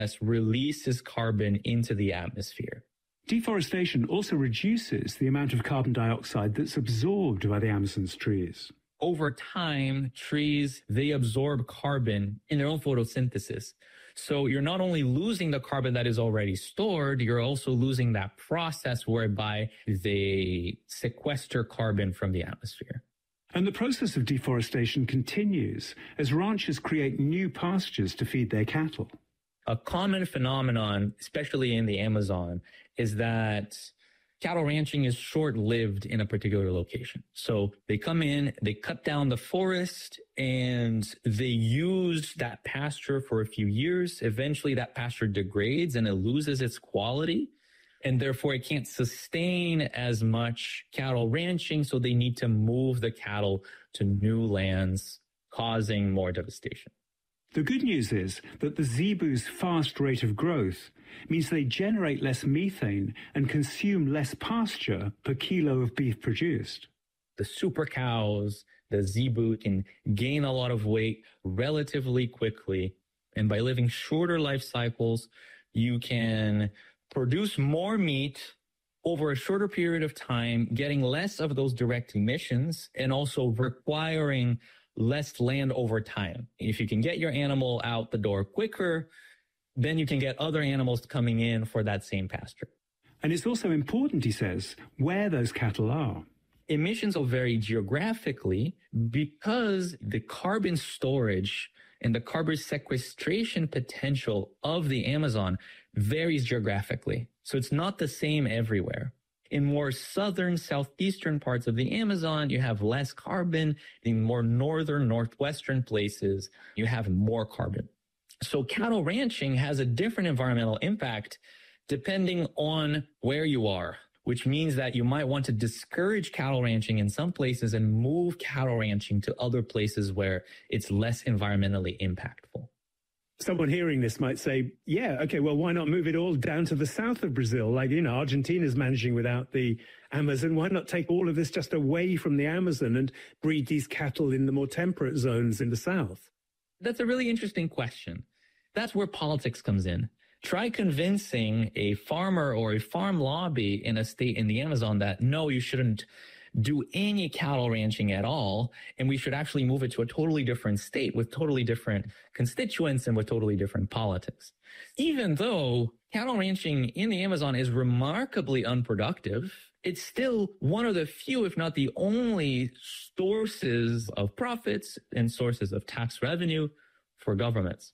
releases carbon into the atmosphere. Deforestation also reduces the amount of carbon dioxide that's absorbed by the Amazon's trees. Over time, trees, they absorb carbon in their own photosynthesis. So you're not only losing the carbon that is already stored, you're also losing that process whereby they sequester carbon from the atmosphere. And the process of deforestation continues as ranchers create new pastures to feed their cattle. A common phenomenon, especially in the Amazon, is that cattle ranching is short-lived in a particular location. So they come in, they cut down the forest, and they use that pasture for a few years. Eventually, that pasture degrades and it loses its quality, and therefore it can't sustain as much cattle ranching, so they need to move the cattle to new lands, causing more devastation. The good news is that the zebu's fast rate of growth means they generate less methane and consume less pasture per kilo of beef produced. The super cows, the zebu, can gain a lot of weight relatively quickly. And by living shorter life cycles, you can produce more meat over a shorter period of time, getting less of those direct emissions and also requiring less land over time. If you can get your animal out the door quicker, then you can get other animals coming in for that same pasture. And it's also important, he says, where those cattle are. Emissions will vary geographically because the carbon storage and the carbon sequestration potential of the Amazon varies geographically. So it's not the same everywhere. In more southern, southeastern parts of the Amazon, you have less carbon. In more northern, northwestern places, you have more carbon. So cattle ranching has a different environmental impact depending on where you are, which means that you might want to discourage cattle ranching in some places and move cattle ranching to other places where it's less environmentally impactful. Someone hearing this might say, yeah, okay, well, why not move it all down to the south of Brazil? Like, Argentina's managing without the Amazon. Why not take all of this just away from the Amazon and breed these cattle in the more temperate zones in the south? That's a really interesting question. That's where politics comes in. Try convincing a farmer or a farm lobby in a state in the Amazon that, no, you shouldn't do any cattle ranching at all, and we should actually move it to a totally different state with totally different constituents and with totally different politics. Even though cattle ranching in the Amazon is remarkably unproductive, it's still one of the few, if not the only, sources of profits and sources of tax revenue for governments.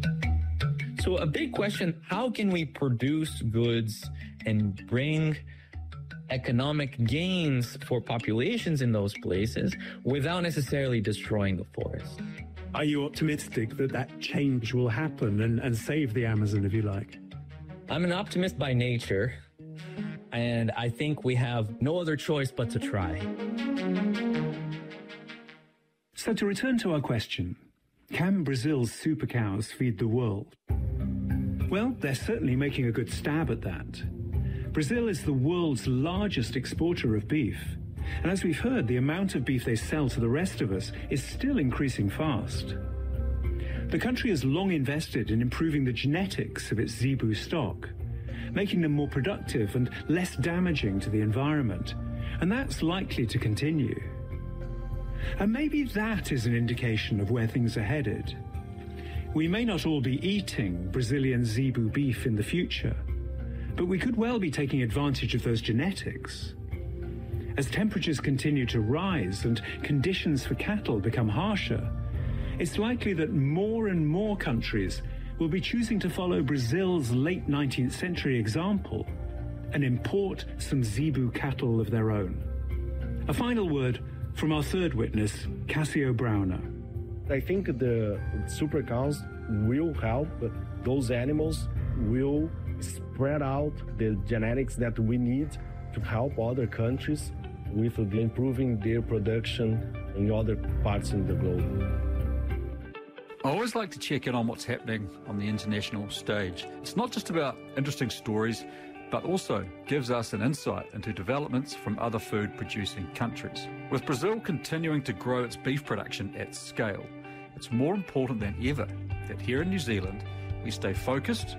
So a big question, how can we produce goods and bring economic gains for populations in those places without necessarily destroying the forest? Are you optimistic that that change will happen and save the Amazon, if you like? I'm an optimist by nature, and I think we have no other choice but to try. So to return to our question, can Brazil's super cows feed the world? Well, they're certainly making a good stab at that. Brazil is the world's largest exporter of beef. And as we've heard, the amount of beef they sell to the rest of us is still increasing fast. The country has long invested in improving the genetics of its zebu stock, making them more productive and less damaging to the environment. And that's likely to continue. And maybe that is an indication of where things are headed. We may not all be eating Brazilian zebu beef in the future, but we could well be taking advantage of those genetics. As temperatures continue to rise and conditions for cattle become harsher, it's likely that more and more countries will be choosing to follow Brazil's late 19th century example and import some zebu cattle of their own. A final word from our third witness, Cassio Browner. I think the super cows will help, but those animals will spread out the genetics that we need to help other countries with improving their production in other parts of the globe. I always like to check in on what's happening on the international stage. It's not just about interesting stories, but also gives us an insight into developments from other food-producing countries. With Brazil continuing to grow its beef production at scale, it's more important than ever that here in New Zealand, we stay focused,